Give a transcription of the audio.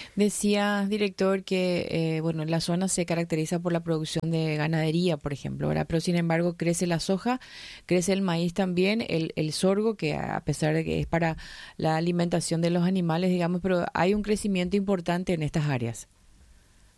Decía, director, que bueno, la zona se caracteriza por la producción de ganadería, por ejemplo, ¿verdad? Pero sin embargo crece la soja, crece el maíz también, el sorgo, que a pesar de que es para la alimentación de los animales, digamos, pero hay un crecimiento importante en estas áreas.